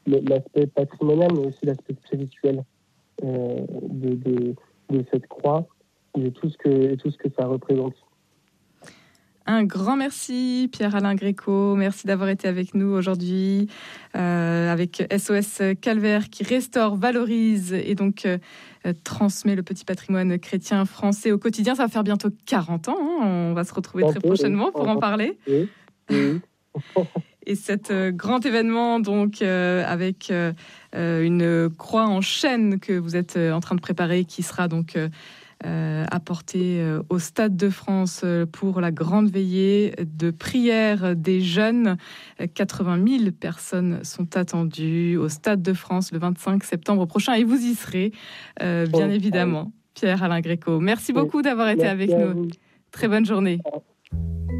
l'aspect patrimonial, mais aussi l'aspect spirituel de cette croix et tout ce que ça représente. Un grand merci Pierre-Alain Gréco, merci d'avoir été avec nous aujourd'hui avec SOS Calvaire qui restaure, valorise et donc transmet le petit patrimoine chrétien français au quotidien. Ça va faire bientôt 40 ans, on va se retrouver très prochainement pour en parler. Oui. Et cet grand événement donc avec une croix en chêne que vous êtes en train de préparer qui sera donc apporté au Stade de France pour la grande veillée de prière des jeunes. 80 000 personnes sont attendues au Stade de France le 25 septembre prochain et vous y serez, bien évidemment. Pierre-Alain Gréco, merci beaucoup d'avoir été avec nous. Très bonne journée.